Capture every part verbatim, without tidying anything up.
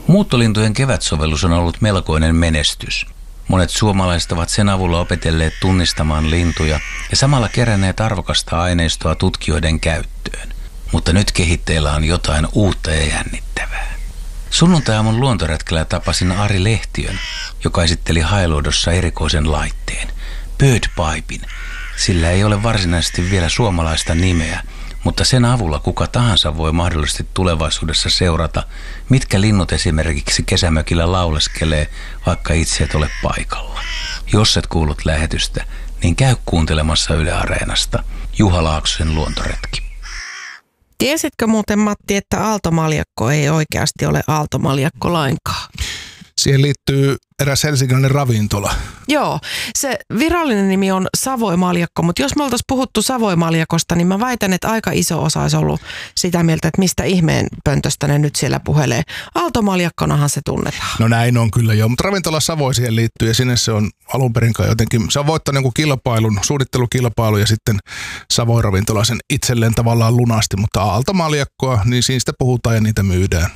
Muuttolintujen kevätsovellus on ollut melkoinen menestys. Monet suomalaiset ovat sen avulla opetelleet tunnistamaan lintuja ja samalla keränneet arvokasta aineistoa tutkijoiden käyttöön. Mutta nyt kehitteillä on jotain uutta ja jännittävää. Sunnuntai-aamun luontoretkellä tapasin Ari Lehtiön, joka esitteli Hailuodossa erikoisen laitteen, Birdpipin. Sillä ei ole varsinaisesti vielä suomalaista nimeä, mutta sen avulla kuka tahansa voi mahdollisesti tulevaisuudessa seurata, mitkä linnut esimerkiksi kesämökillä lauleskelee, vaikka itse et ole paikalla. Jos et kuullut lähetystä, niin käy kuuntelemassa Yle Areenasta Juha Laaksosen luontoretki. Tiesitkö muuten, Matti, että aaltomaljakko ei oikeasti ole aaltomaljakko lainkaan? Siihen liittyy eräs helsinkiläinen ravintola. Joo, se virallinen nimi on Savoimaljakko, mutta jos me oltaisiin puhuttu Savoimaljakosta, niin mä väitän, että aika iso osa olisi ollut sitä mieltä, että mistä ihmeen pöntöstä ne nyt siellä puhelee. Aaltomaljakkonahan se tunnetaan. No näin on kyllä joo, mutta ravintola Savoi siihen liittyy ja sinne se on alun perin jotenkin, se on voittanut jonkun kilpailun, suunnittelukilpailu ja sitten Savoi ravintola sen itselleen tavallaan lunasti, mutta aaltomaljakkoa, niin siinä sitä puhutaan ja niitä myydään.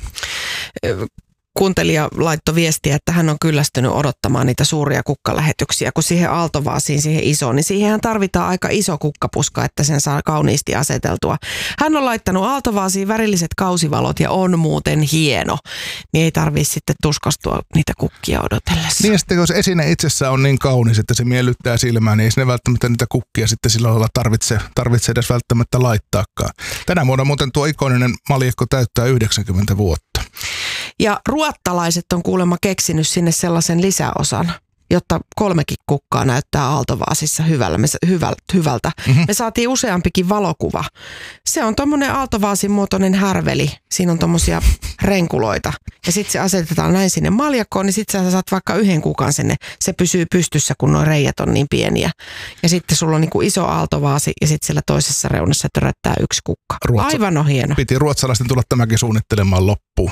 Kuuntelija laittoi viestiä, että hän on kyllästynyt odottamaan niitä suuria kukkalähetyksiä, kun siihen aaltovaasiin, siihen isoon, niin siihenhän tarvitaan aika iso kukkapuska, että sen saa kauniisti aseteltua. Hän on laittanut aaltovaasiin värilliset kausivalot ja on muuten hieno, niin ei tarvitse sitten tuskastua niitä kukkia odotellessa. Niin ja sitten jos esine itsessään on niin kaunis, että se miellyttää silmään, niin ei sinne välttämättä niitä kukkia sitten sillä lailla tarvitse, tarvitse edes välttämättä laittaakaan. Tänä vuonna muuten tuo ikoninen maljakko täyttää yhdeksänkymmentä vuotta. Ja ruottalaiset on kuulemma keksinyt sinne sellaisen lisäosan, jotta kolmekin kukkaa näyttää aaltovaasissa hyvällä, me, hyvältä. hyvältä. Mm-hmm. Me saatiin useampikin valokuva. Se on tommonen aaltovaasin muotoinen härveli. Siinä on tommosia renkuloita. Ja sitten se asetetaan näin sinne maljakkoon, niin sitten sä saat vaikka yhden kukan sinne. Se pysyy pystyssä, kun nuo reijät on niin pieniä. Ja sitten sulla on niinku iso aaltovaasi ja sitten siellä toisessa reunassa töröttää yksi kukka. Ruotsa- Aivan on hieno. Piti ruotsalaisten tulla tämäkin suunnittelemaan loppuun.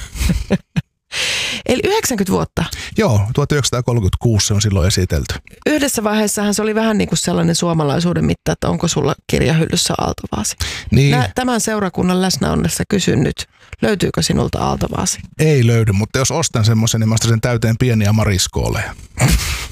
Eli yhdeksänkymmentä vuotta? Joo, tuhatyhdeksänsataakolmekymmentäkuusi se on silloin esitelty. Yhdessä vaiheessahan se oli vähän niin kuin sellainen suomalaisuuden mitta, että onko sulla kirjahyllyssä aaltovaasi. Niin. Nä, tämän seurakunnan läsnä onnessa kysyn nyt, löytyykö sinulta aaltovaasi? Ei löydy, mutta jos ostan semmoisen, niin mä ostan sen täyteen pieniä mariskooleja.